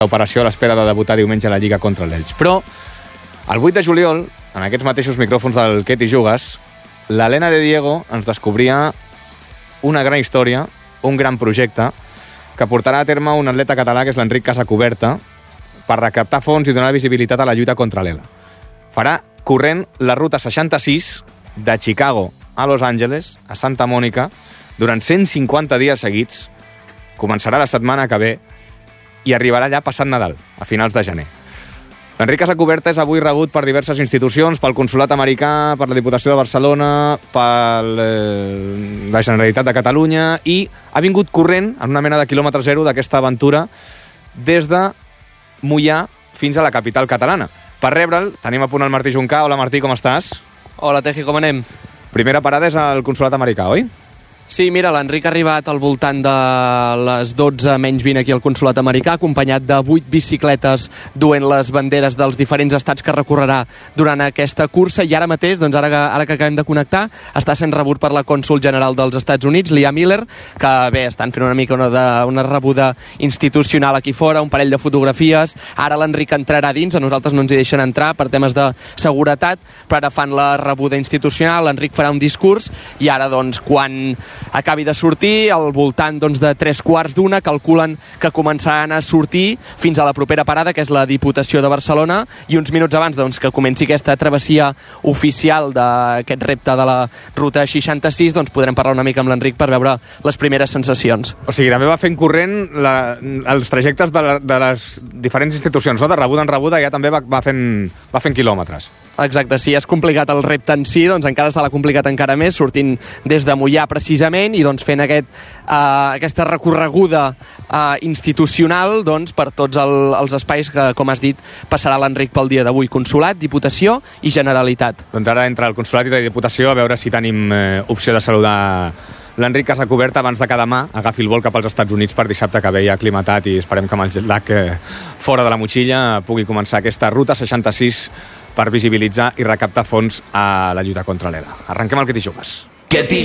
Operació a l'espera de debutar diumenge a la Lliga contra l'Elx. Però el 8 de juliol, en aquests mateixos micròfons del Què t'hi jugues, l'Helena de Diego ens descobria una gran història, un gran projecte, que portarà a terme un atleta català, que és l'Enric Casacuberta, per recaptar fons i donar visibilitat a la lluita contra l'ELA. Farà corrent la ruta 66 de Chicago a Los Angeles, a Santa Mònica, durant 150 dies seguits. Començarà la setmana que ve i arribarà allà passat Nadal, a finals de gener. L'Enric Casacuberta és avui rebut per diverses institucions, pel Consolat Americà, per la Diputació de Barcelona, per la Generalitat de Catalunya, i ha vingut corrent en una mena de quilòmetre zero d'aquesta aventura des de Moià fins a la capital catalana. Per rebre'l tenim a punt el Martí Juncà. Hola Martí, com estàs? Hola Teji, com anem? Primera parada és al Consolat Americà, oi? Sí, mira, l'Enric ha arribat al voltant de les 12 menys 20 aquí al Consolat Americà, acompanyat de 8 bicicletes duent les banderes dels diferents estats que recorrerà durant aquesta cursa, i ara mateix, doncs ara que acabem de connectar, està sent rebut per la cònsol general dels Estats Units, Leah Miller, que bé, estan fent una mica una rebuda institucional aquí fora, un parell de fotografies. Ara l'Enric entrarà dins, a nosaltres no ens hi deixen entrar per temes de seguretat, però ara fan la rebuda institucional, l'Enric farà un discurs, i ara, doncs, quan acabi de sortir, al voltant doncs, de 3:15, calculen que començaran a sortir fins a la propera parada, que és la Diputació de Barcelona, i uns minuts abans doncs, que comenci aquesta travessia oficial d'aquest repte de la ruta 66, doncs podrem parlar una mica amb l'Enric per veure les primeres sensacions. O sigui, també va fent corrent els trajectes de les diferents institucions, no? De rebuda en rebuda, ja també va fent quilòmetres. Exacte, si és complicat el repte en si, doncs encara s'ha complicat encara més, sortint des de Moià precisament i doncs fent aquesta recorreguda institucional doncs, per tots els espais que, com has dit, passarà l'Enric pel dia d'avui: Consolat, Diputació i Generalitat. Doncs ara entre el Consolat i la Diputació a veure si tenim opció de saludar l'Enric Casacuberta abans de que demà agafi el vol cap als Estats Units per dissabte, que ve ja aclimatat, i esperem que amb el jet lag fora de la motxilla pugui començar aquesta ruta 66 per visibilitzar i recaptar fons a la lluita contra l'ELA. Arrenquem el Què t'hi jugues.